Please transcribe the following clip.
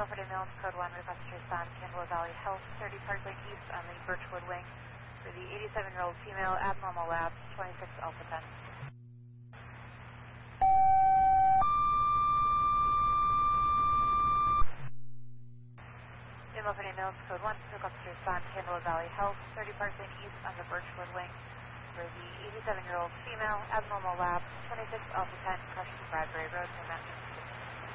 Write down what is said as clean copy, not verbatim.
Milford Ambulance, Code 1, request to respond Candela Valley Health, 30 Park Lane East on the Birchwood Wing for the 87-year-old female, abnormal labs, 26 Alpha 10. Milford Ambulance, Code 1, request to respond Candela Valley Health, 30 Park Lane East on the Birchwood Wing for the 87-year-old female, abnormal labs, 26 Alpha 10, crushed to Bradbury Road, New Hampshire.